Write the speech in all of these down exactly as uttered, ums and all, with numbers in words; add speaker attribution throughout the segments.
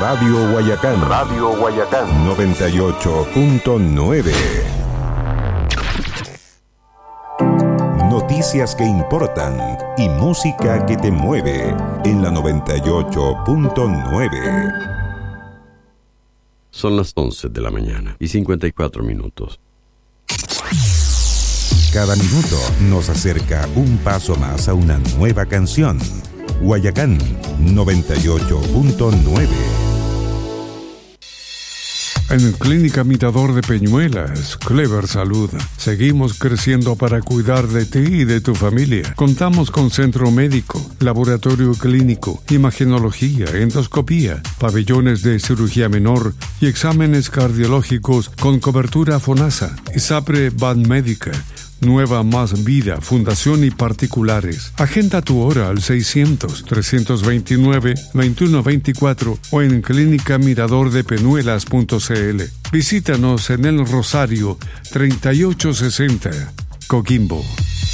Speaker 1: Radio Guayacán. Radio Guayacán. noventa y ocho punto nueve. Noticias que importan y música que te mueve en la noventa y ocho punto nueve.
Speaker 2: Son las once de la mañana y cincuenta y cuatro minutos.
Speaker 1: Cada minuto nos acerca un paso más a una nueva canción. Guayacán noventa y ocho punto nueve.
Speaker 3: En Clínica Mirador de Peñuelas, Clever Salud, seguimos creciendo para cuidar de ti y de tu familia. Contamos con centro médico, laboratorio clínico, imagenología, endoscopía, pabellones de cirugía menor y exámenes cardiológicos con cobertura FONASA. ISAPRE Banmédica, Nueva Más Vida, Fundación y particulares. Agenda tu hora al seiscientos, trescientos veintinueve, veintiuno veinticuatro o en clínica mirador de peñuelas punto c l. Visítanos en El Rosario, treinta y ocho sesenta, Coquimbo.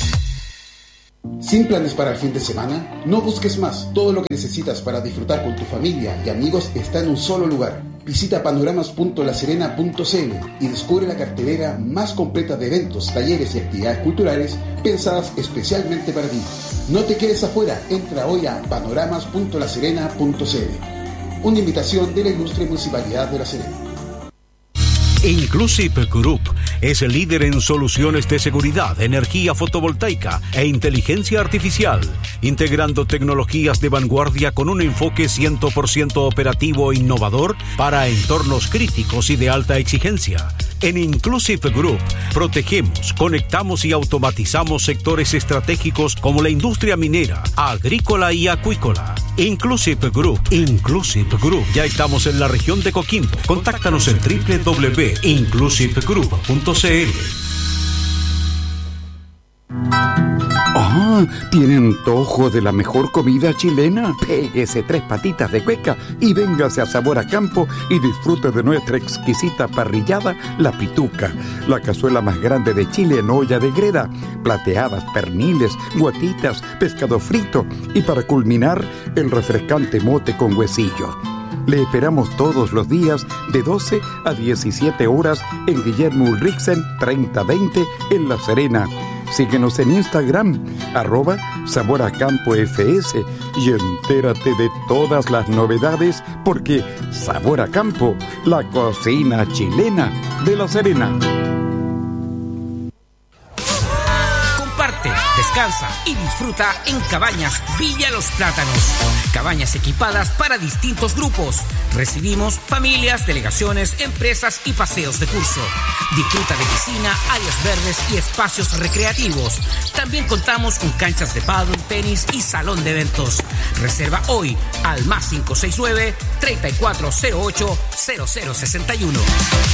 Speaker 4: ¿Sin planes para el fin de semana? No busques más. Todo lo que necesitas para disfrutar con tu familia y amigos está en un solo lugar. Visita panoramas punto la serena punto c l y descubre la cartelera más completa de eventos, talleres y actividades culturales pensadas especialmente para ti. No te quedes afuera. Entra hoy a panoramas punto la serena punto c l. Una invitación de la Ilustre Municipalidad de La Serena.
Speaker 5: Inclusive Group es el líder en soluciones de seguridad, energía fotovoltaica e inteligencia artificial, integrando tecnologías de vanguardia con un enfoque cien por ciento operativo e innovador para entornos críticos y de alta exigencia. En Inclusive Group protegemos, conectamos y automatizamos sectores estratégicos como la industria minera, agrícola y acuícola. Inclusive Group, Inclusive Group. Ya estamos en la región de Coquimbo. Contáctanos en doble u doble u doble u punto inclusive group punto c l.
Speaker 6: Ah, ¿tiene antojo de la mejor comida chilena? Péguese tres patitas de cueca y véngase a Sabor a Campo y disfrute de nuestra exquisita parrillada, La Pituca, la cazuela más grande de Chile en olla de greda, plateadas, perniles, guatitas, pescado frito y para culminar, el refrescante mote con huesillo. Le esperamos todos los días de doce a diecisiete horas en Guillermo Ulrichsen treinta veinte en La Serena. Síguenos en Instagram, arroba Sabor a Campo F S y entérate de todas las novedades porque Sabor a Campo, la cocina chilena de La Serena.
Speaker 7: Descansa y disfruta en Cabañas Villa Los Plátanos. Cabañas equipadas para distintos grupos. Recibimos familias, delegaciones, empresas y paseos de curso. Disfruta de piscina, áreas verdes y espacios recreativos. También contamos con canchas de pádel, tenis y salón de eventos. Reserva hoy al más cinco seis nueve, treinta y cuatro cero ocho, cero cero sesenta y uno.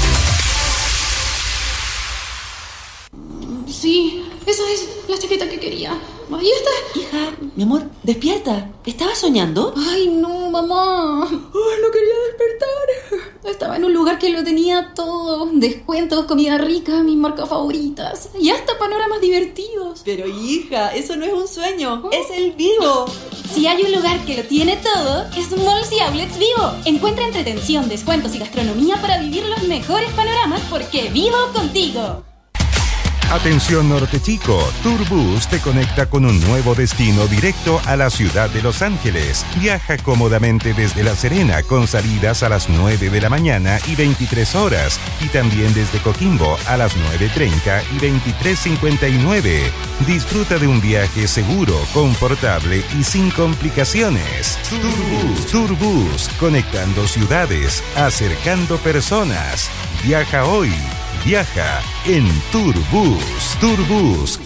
Speaker 8: Sí, esa es la chaqueta que quería. Ahí está.
Speaker 9: Hija, mi amor, despierta. ¿Estabas soñando?
Speaker 8: Ay, no, mamá. Ay, no quería despertar. Estaba en un lugar que lo tenía todo. Descuentos, comida rica, mis marcas favoritas. Y hasta panoramas divertidos.
Speaker 9: Pero hija, eso no es un sueño. ¿Oh? Es el Vivo.
Speaker 8: Si hay un lugar que lo tiene todo, es Malls y Outlets Vivo. Encuentra entretención, descuentos y gastronomía para vivir los mejores panoramas porque vivo contigo.
Speaker 1: Atención Norte Chico, Turbus te conecta con un nuevo destino directo a la ciudad de Los Ángeles. Viaja cómodamente desde La Serena con salidas a las nueve de la mañana y veintitrés horas y también desde Coquimbo a las nueve treinta y veintitrés cincuenta y nueve. Disfruta de un viaje seguro, confortable y sin complicaciones. Turbus, Turbus, conectando ciudades, acercando personas. Viaja hoy. Viaja en Turbus. Turbus.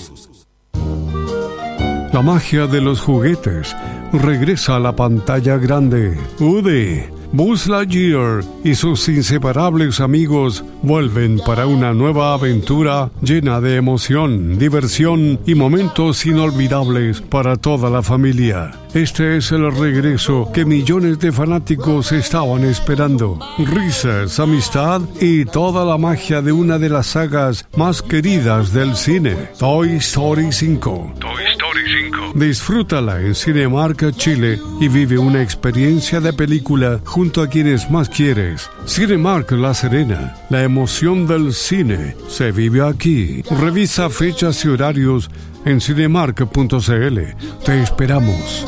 Speaker 3: La magia de los juguetes regresa a la pantalla grande. Woody, Buzz Lightyear y sus inseparables amigos vuelven para una nueva aventura llena de emoción, diversión y momentos inolvidables para toda la familia. Este es el regreso que millones de fanáticos estaban esperando. Risas, amistad y toda la magia de una de las sagas más queridas del cine. Toy Story cinco.
Speaker 10: Toy Story
Speaker 3: cinco. Disfrútala en Cinemark Chile y vive una experiencia de película junto a quienes más quieres. Cinemark La Serena, la emoción del cine se vive aquí. Revisa fechas y horarios en cinemark punto c l. Te esperamos.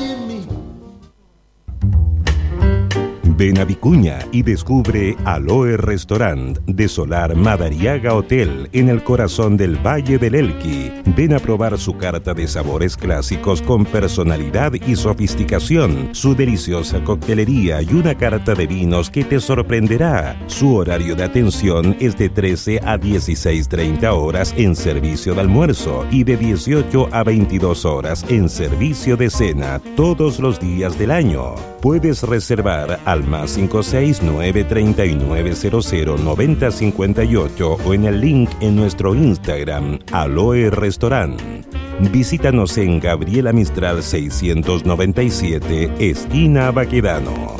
Speaker 1: Ven a Vicuña y descubre Aloe Restaurant de Solar Madariaga Hotel en el corazón del Valle del Elqui. Ven a probar su carta de sabores clásicos con personalidad y sofisticación, su deliciosa coctelería y una carta de vinos que te sorprenderá. Su horario de atención es de trece a dieciséis treinta horas en servicio de almuerzo y de dieciocho a veintidós horas en servicio de cena todos los días del año. Puedes reservar al más cinco seis nueve tres nueve cero cero nueve cero cinco ocho o en el link en nuestro Instagram, Aloe Restaurant. Visítanos en Gabriela Mistral seiscientos noventa y siete, esquina Baquedano.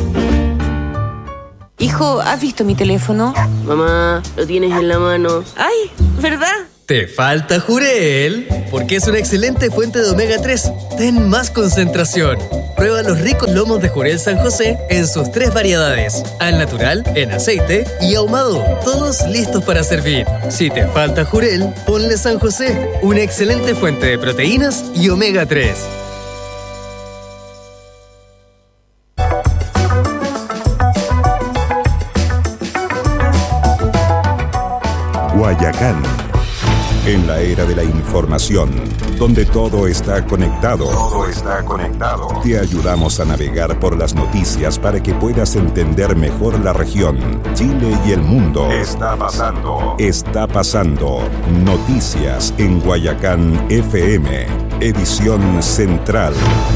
Speaker 10: Hijo, ¿has visto mi teléfono?
Speaker 11: Mamá, lo tienes en la mano.
Speaker 10: ¡Ay! ¿Verdad?
Speaker 12: Te falta Jurel, porque es una excelente fuente de omega tres. Ten más concentración. Prueba los ricos lomos de Jurel San José en sus tres variedades: al natural, en aceite y ahumado, todos listos para servir. Si te falta Jurel, ponle San José, una excelente fuente de proteínas y omega tres.
Speaker 1: Guayacán. En la era de la información, donde todo está conectado, todo está conectado. Te ayudamos a navegar por las noticias para que puedas entender mejor la región, Chile y el mundo. Está pasando. Está pasando. Noticias en Guayacán F M, edición central.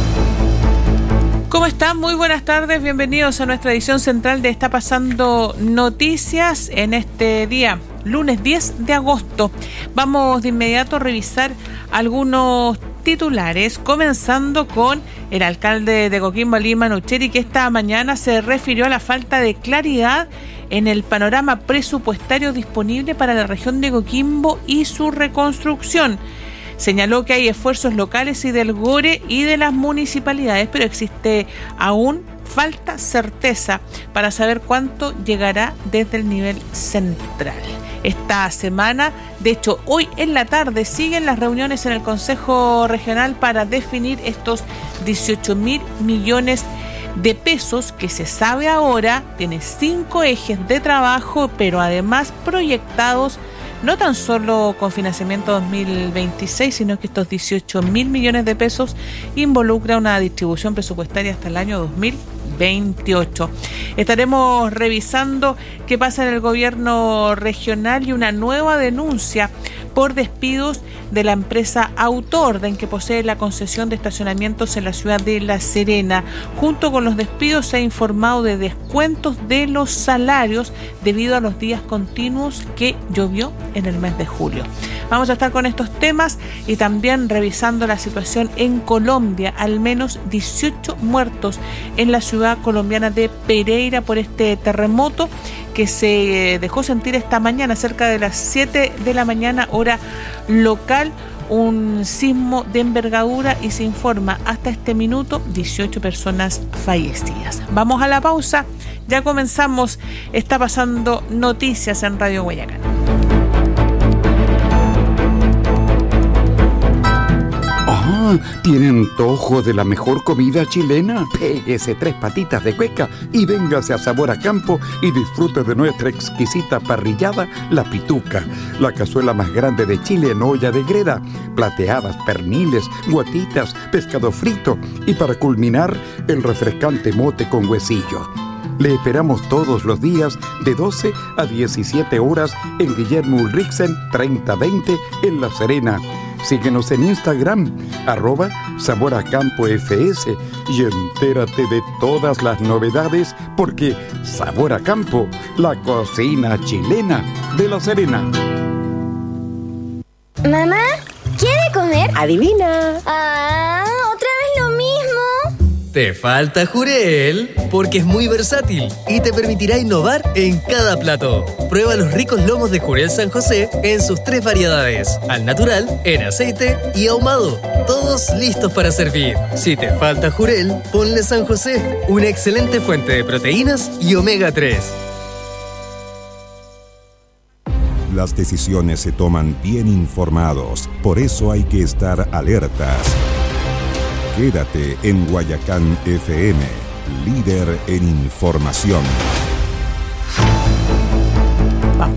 Speaker 13: ¿Cómo están? Muy buenas tardes, bienvenidos a nuestra edición central de Está Pasando Noticias en este día, lunes diez de agosto. Vamos de inmediato a revisar algunos titulares, comenzando con el alcalde de Coquimbo, Ali Manucheri, que esta mañana se refirió a la falta de claridad en el panorama presupuestario disponible para la región de Coquimbo y su reconstrucción. Señaló que hay esfuerzos locales y del GORE y de las municipalidades, pero existe aún falta certeza para saber cuánto llegará desde el nivel central. Esta semana, de hecho hoy en la tarde, siguen las reuniones en el Consejo Regional para definir estos dieciocho mil millones de pesos que se sabe ahora, tiene cinco ejes de trabajo, pero además proyectados no tan solo con financiamiento dos mil veintiséis, sino que estos dieciocho mil millones de pesos involucra una distribución presupuestaria hasta el año dos mil veintiocho. Estaremos revisando qué pasa en el gobierno regional y una nueva denuncia por despidos de la empresa Autoorden, que posee la concesión de estacionamientos en la ciudad de La Serena. Junto con los despidos se ha informado de descuentos de los salarios debido a los días continuos que llovió en el mes de julio. Vamos a estar con estos temas y también revisando la situación en Colombia. Al menos dieciocho muertos en la ciudad colombiana de Pereira por este terremoto que se dejó sentir esta mañana cerca de las siete de la mañana hora local, un sismo de envergadura, y se informa hasta este minuto dieciocho personas fallecidas. Vamos a la pausa, ya comenzamos. Está pasando noticias en Radio Guayacán.
Speaker 6: Ah, ¿tiene antojo de la mejor comida chilena? Péguese tres patitas de cueca y véngase a Sabor a Campo y disfrute de nuestra exquisita parrillada, La Pituca, la cazuela más grande de Chile en olla de greda, plateadas, perniles, guatitas, pescado frito y para culminar, el refrescante mote con huesillo. Le esperamos todos los días de doce a diecisiete horas en Guillermo Ulrichsen treinta veinte en La Serena. Síguenos en Instagram, arroba Sabor a Campo F S, y entérate de todas las novedades, porque Sabor a Campo, la cocina chilena de La Serena.
Speaker 14: Mamá, ¿quiere comer?
Speaker 11: Adivina.
Speaker 14: Ah, ¿otra vez lo mismo?
Speaker 12: Te falta Jurel, porque es muy versátil y te permitirá innovar en cada plato. Prueba los ricos lomos de Jurel San José en sus tres variedades: al natural, en aceite y ahumado. Todos listos para servir. Si te falta Jurel, ponle San José, una excelente fuente de proteínas y omega tres.
Speaker 1: Las decisiones se toman bien informados, por eso hay que estar alertas. Quédate en Guayacán F M, líder en información.
Speaker 13: Vamos.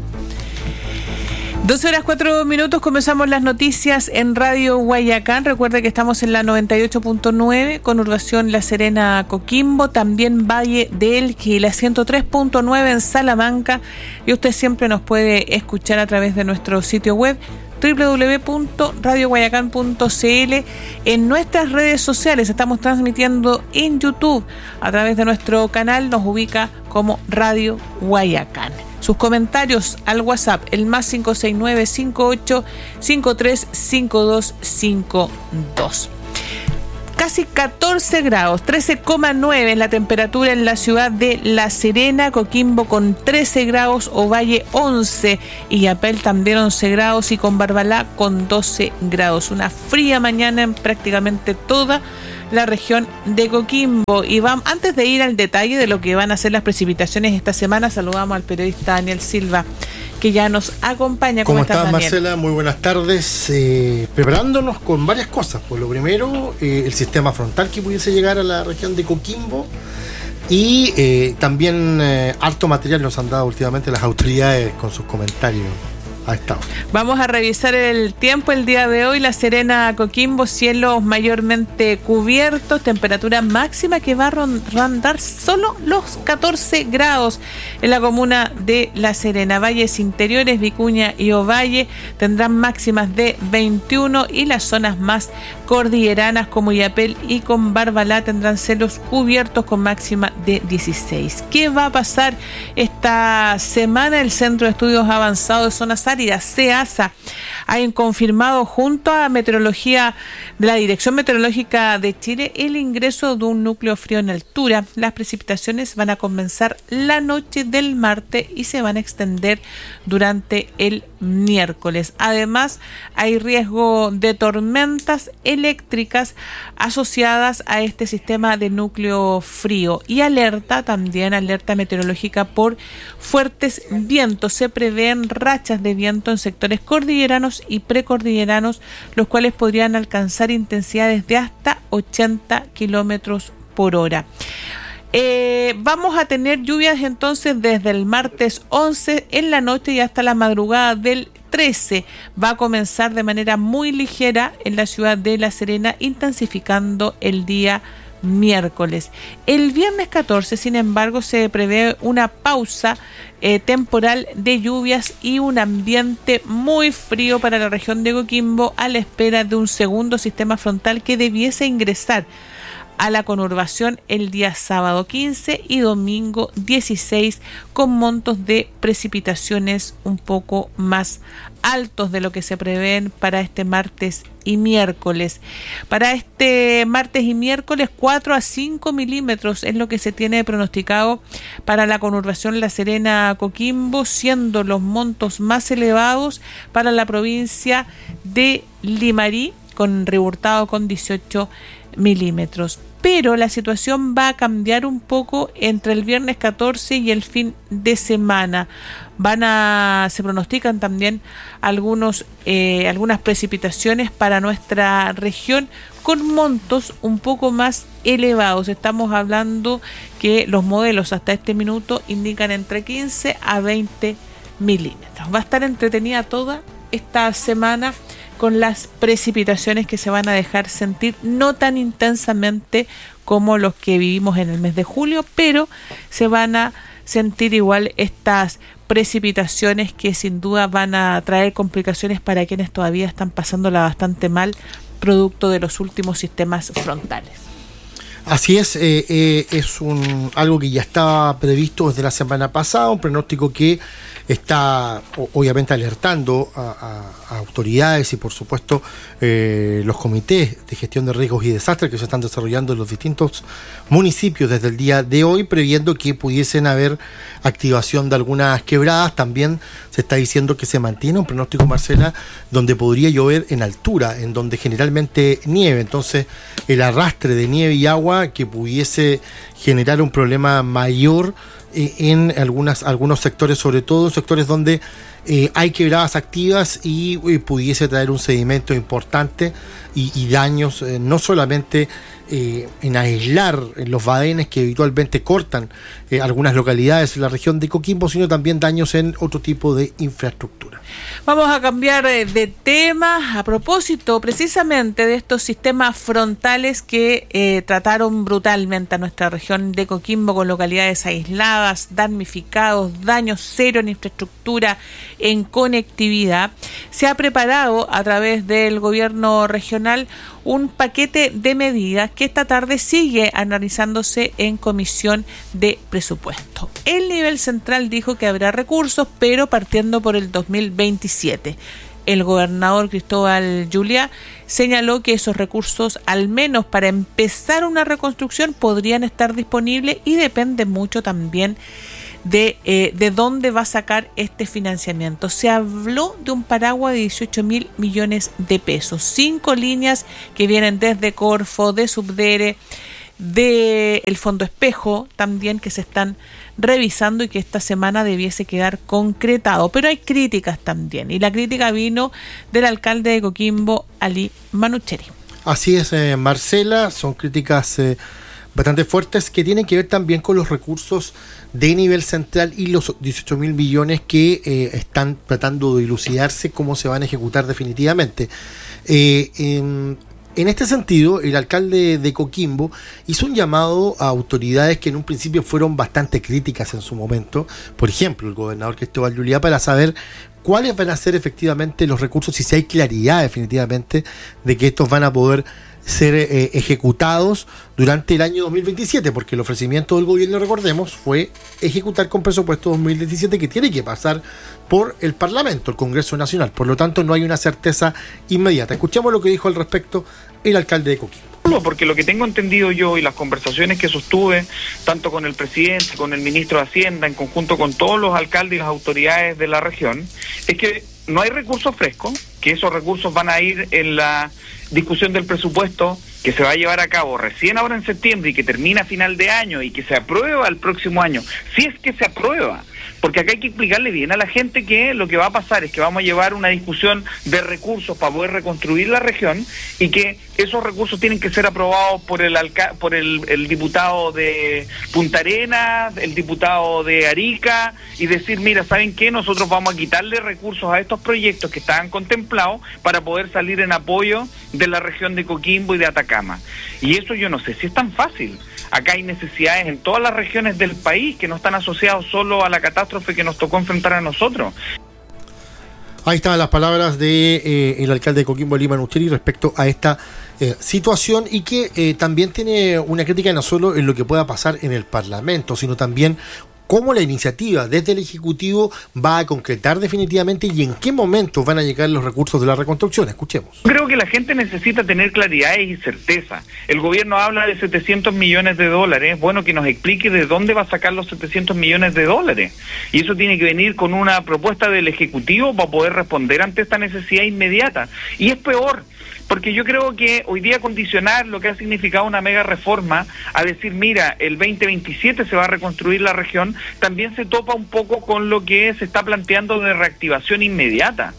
Speaker 13: doce horas cuatro minutos, comenzamos las noticias en Radio Guayacán. Recuerde que estamos en la noventa y ocho punto nueve, conurbación La Serena Coquimbo, también Valle de Elqui, la ciento tres punto nueve en Salamanca, y usted siempre nos puede escuchar a través de nuestro sitio web doble u doble u doble u punto radio guayacán punto c l. En nuestras redes sociales estamos transmitiendo en YouTube a través de nuestro canal, nos ubica como Radio Guayacán. Sus comentarios al WhatsApp, el más cinco seis nueve, cinco ocho cinco tres, cinco dos cinco dos. Casi catorce grados, trece coma nueve es la temperatura en la ciudad de La Serena, Coquimbo con trece grados, Ovalle once, Illapel también once grados y con Barbalá con doce grados. Una fría mañana en prácticamente toda la región de Coquimbo. Y vamos, antes de ir al detalle de lo que van a ser las precipitaciones esta semana, saludamos al periodista Daniel Silva, que ya nos acompaña.
Speaker 14: ¿Cómo, ¿Cómo estás,
Speaker 13: Daniel?
Speaker 14: Marcela? Muy buenas tardes. Eh, preparándonos con varias cosas. Por lo primero, eh, el sistema frontal que pudiese llegar a la región de Coquimbo. Y eh, también eh, harto material nos han dado últimamente las autoridades con sus comentarios.
Speaker 13: Vamos a revisar el tiempo el día de hoy. La Serena, Coquimbo, cielos mayormente cubiertos, temperatura máxima que va a rondar solo los catorce grados en la comuna de La Serena. Valles interiores, Vicuña y Ovalle tendrán máximas de veintiuno, y las zonas más cordilleranas como Illapel y con Barbalá tendrán cielos cubiertos con máxima de dieciséis. ¿Qué va a pasar esta semana? El Centro de Estudios Avanzados de Zonas Áridas, CEAZA, ha confirmado junto a Meteorología de la Dirección Meteorológica de Chile el ingreso de un núcleo frío en altura. Las precipitaciones van a comenzar la noche del martes y se van a extender durante el miércoles. Además, hay riesgo de tormentas eléctricas asociadas a este sistema de núcleo frío, y alerta también, alerta meteorológica por fuertes vientos. Se prevén rachas de viento en sectores cordilleranos y precordilleranos, los cuales podrían alcanzar intensidades de hasta ochenta kilómetros por hora. Eh, vamos a tener lluvias entonces desde el martes once en la noche y hasta la madrugada del trece. Va a comenzar de manera muy ligera en la ciudad de La Serena, intensificando el día miércoles. El viernes catorce, sin embargo, se prevé una pausa eh, temporal de lluvias y un ambiente muy frío para la región de Coquimbo, a la espera de un segundo sistema frontal que debiese ingresar a la conurbación el día sábado quince y domingo dieciséis, con montos de precipitaciones un poco más altos de lo que se prevén para este martes y miércoles. Para este martes y miércoles, cuatro a cinco milímetros es lo que se tiene pronosticado para la conurbación La Serena Coquimbo, siendo los montos más elevados para la provincia de Limarí, con Riburtado con dieciocho milímetros. Pero la situación va a cambiar un poco entre el viernes catorce y el fin de semana. Van a, se pronostican también algunos, eh, algunas precipitaciones para nuestra región con montos un poco más elevados. Estamos hablando que los modelos hasta este minuto indican entre quince a veinte milímetros. Va a estar entretenida toda esta semana con las precipitaciones que se van a dejar sentir, no tan intensamente como los que vivimos en el mes de julio, pero se van a sentir igual estas precipitaciones que sin duda van a traer complicaciones para quienes todavía están pasándola bastante mal, producto de los últimos sistemas frontales.
Speaker 14: Así es, eh, eh, es un algo que ya estaba previsto desde la semana pasada, un pronóstico que está o, obviamente alertando a, a, a autoridades y por supuesto eh, los comités de gestión de riesgos y desastres que se están desarrollando en los distintos municipios desde el día de hoy, previendo que pudiesen haber activación de algunas quebradas. También se está diciendo que se mantiene un pronóstico, Marcela, donde podría llover en altura, en donde generalmente nieve, entonces el arrastre de nieve y agua que pudiese generar un problema mayor eh, en algunas algunos sectores, sobre todo en sectores donde eh, hay quebradas activas y eh, pudiese traer un sedimento importante y, y daños eh, no solamente eh, en aislar en los badenes que habitualmente cortan eh, algunas localidades en la región de Coquimbo, sino también daños en otro tipo de infraestructura.
Speaker 13: Vamos a cambiar de tema a propósito precisamente de estos sistemas frontales que eh, trataron brutalmente a nuestra región de Coquimbo, con localidades aisladas, damnificados, daños cero en infraestructura, en conectividad. Se ha preparado a través del gobierno regional un paquete de medidas que esta tarde sigue analizándose en comisión de presupuesto. El nivel central dijo que habrá recursos, pero partiendo por el dos mil veintisiete. El gobernador Cristóbal Juliá señaló que esos recursos, al menos para empezar una reconstrucción, podrían estar disponibles y depende mucho también de, eh, de dónde va a sacar este financiamiento. Se habló de un paraguas de dieciocho mil millones de pesos, cinco líneas que vienen desde Corfo, de Subdere, de el Fondo Espejo también, que se están revisando y que esta semana debiese quedar concretado. Pero hay críticas también, y la crítica vino del alcalde de Coquimbo, Ali Manucheri.
Speaker 14: Así es, eh, Marcela, son críticas eh, bastante fuertes que tienen que ver también con los recursos de nivel central y los dieciocho mil millones que eh, están tratando de dilucidarse cómo se van a ejecutar definitivamente. Eh, en, En este sentido, el alcalde de Coquimbo hizo un llamado a autoridades que en un principio fueron bastante críticas en su momento, por ejemplo, el gobernador Cristóbal Juliá, para saber cuáles van a ser efectivamente los recursos y si hay claridad definitivamente de que estos van a poder ser eh, ejecutados durante el año dos mil veintisiete, porque el ofrecimiento del gobierno, recordemos, fue ejecutar con presupuesto dos mil diecisiete que tiene que pasar por el Parlamento, el Congreso Nacional. Por lo tanto, no hay una certeza inmediata. Escuchemos lo que dijo al respecto el alcalde de Coquimbo.
Speaker 15: Porque lo que tengo entendido yo y las conversaciones que sostuve tanto con el presidente, con el ministro de Hacienda, en conjunto con todos los alcaldes y las autoridades de la región, es que no hay recursos frescos, que esos recursos van a ir en la discusión del presupuesto que se va a llevar a cabo recién ahora en septiembre y que termina a final de año y que se aprueba el próximo año, si es que se aprueba. Porque acá hay que explicarle bien a la gente que lo que va a pasar es que vamos a llevar una discusión de recursos para poder reconstruir la región y que esos recursos tienen que ser aprobados por el alca- por el, el diputado de Punta Arenas, el diputado de Arica, y decir, mira, ¿saben qué? Nosotros vamos a quitarle recursos a estos proyectos que estaban contemplados para poder salir en apoyo de la región de Coquimbo y de Atacama. Y eso yo no sé si es tan fácil. Acá hay necesidades en todas las regiones del país que no están asociadas solo a la catástrofe que nos tocó enfrentar a nosotros.
Speaker 14: Ahí estaban las palabras de eh, el alcalde de Coquimbo, Ali Manucheri, respecto a esta eh, situación, y que eh, también tiene una crítica no solo en lo que pueda pasar en el Parlamento, sino también cómo la iniciativa desde el Ejecutivo va a concretar definitivamente y en qué momentos van a llegar los recursos de la reconstrucción. Escuchemos.
Speaker 15: Creo que la gente necesita tener claridades y certeza. El gobierno habla de setecientos millones de dólares. Bueno, que nos explique de dónde va a sacar los setecientos millones de dólares. Y eso tiene que venir con una propuesta del Ejecutivo para poder responder ante esta necesidad inmediata. Y es peor, porque yo creo que hoy día condicionar lo que ha significado una mega reforma a decir, mira, el veinte veintisiete se va a reconstruir la región, también se topa un poco con lo que se está planteando de reactivación inmediata.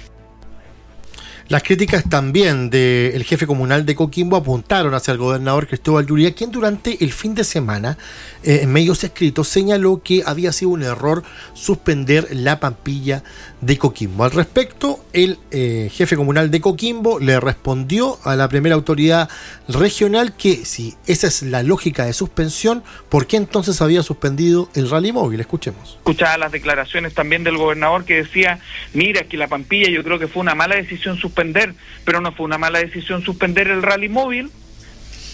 Speaker 14: Las críticas también del jefe comunal de Coquimbo apuntaron hacia el gobernador Cristóbal Juliá, quien durante el fin de semana, eh, en medios escritos, señaló que había sido un error suspender la Pampilla de Coquimbo. Al respecto, el eh, jefe comunal de Coquimbo le respondió a la primera autoridad regional que si esa es la lógica de suspensión, ¿por qué entonces había suspendido el rally móvil? Escuchemos.
Speaker 15: Escuchaba las declaraciones también del gobernador que decía, mira, que la Pampilla yo creo que fue una mala decisión suspender, pero no fue una mala decisión suspender el rally móvil.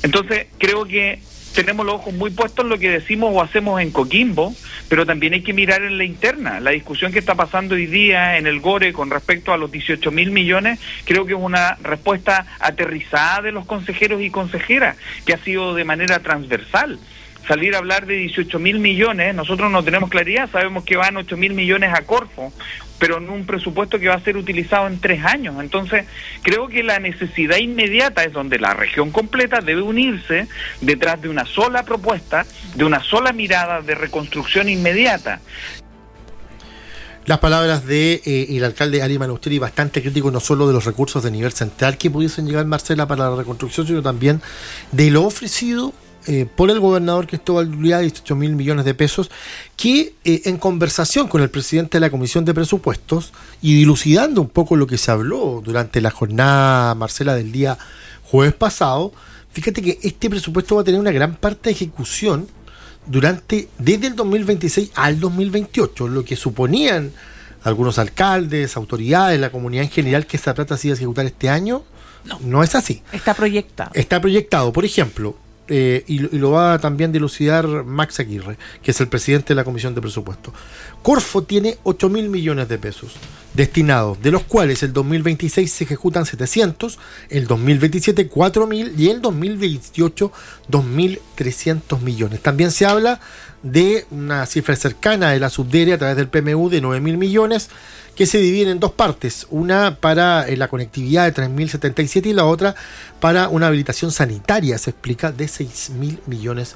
Speaker 15: Entonces, creo que tenemos los ojos muy puestos en lo que decimos o hacemos en Coquimbo, pero también hay que mirar en la interna. La discusión que está pasando hoy día en el Gore con respecto a los dieciocho mil millones, creo que es una respuesta aterrizada de los consejeros y consejeras, que ha sido de manera transversal. Salir a hablar de dieciocho mil millones, nosotros no tenemos claridad, sabemos que van ocho mil millones a Corfo, pero en un presupuesto que va a ser utilizado en tres años. Entonces, creo que la necesidad inmediata es donde la región completa debe unirse detrás de una sola propuesta, de una sola mirada de reconstrucción inmediata.
Speaker 14: Las palabras de eh, el alcalde Ari Manusteri, bastante crítico no solo de los recursos de nivel central que pudiesen llegar, Marcela, para la reconstrucción, sino también de lo ofrecido Eh, por el gobernador Cristóbal Lulía, dieciocho mil millones de pesos, que eh, en conversación con el presidente de la Comisión de Presupuestos y dilucidando un poco lo que se habló durante la jornada, Marcela, del día jueves pasado, fíjate que este presupuesto va a tener una gran parte de ejecución durante desde el dos mil veintiséis al dos mil veintiocho, lo que suponían algunos alcaldes, autoridades, la comunidad en general, que esa plata se iba a ejecutar este año. No, no es así.
Speaker 13: Está proyectado.
Speaker 14: Está proyectado, por ejemplo. Eh, y, y lo va a también dilucidar Max Aguirre, que es el presidente de la Comisión de Presupuestos. Corfo tiene ocho mil millones de pesos destinados, de los cuales el dos mil veintiséis se ejecutan setecientos, el dos mil veintisiete cuatro mil y el dos mil veintiocho dos mil trescientos millones. También se habla de una cifra cercana de la subdere a través del P M U de nueve mil millones, que se dividen en dos partes, una para eh, la conectividad de tres mil setenta y siete y la otra para una habilitación sanitaria, se explica, de seis mil millones